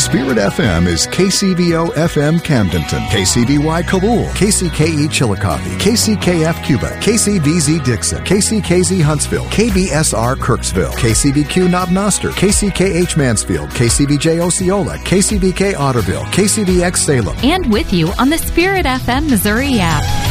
Spirit FM is KCVO FM Camdenton, KCVY Kabul, KCKE Chillicothe, KCKF Cuba, KCVZ Dixon, KCKZ Huntsville, KBSR Kirksville, KCBQ Knob Noster, KCKH Mansfield, KCBJ Osceola, KCBK Otterville, KCBX Salem. And with you on the Spirit FM Missouri app.